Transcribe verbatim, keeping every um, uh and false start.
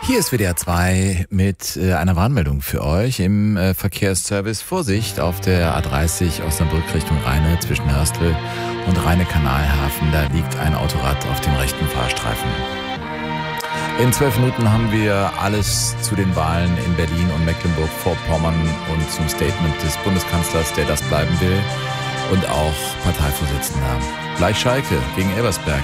Hier ist W D R zwei mit äh, einer Warnmeldung für euch im äh, Verkehrsservice. Vorsicht auf der A dreißig Osnabrück Richtung Rheine zwischen Hörstel und Rheine-Kanalhafen. Da liegt ein Autorad auf dem rechten Fahrstreifen. In zwölf Minuten haben wir alles zu den Wahlen in Berlin und Mecklenburg-Vorpommern und zum Statement des Bundeskanzlers, der das bleiben will, und auch Parteivorsitzender. Gleich Schalke gegen Elversberg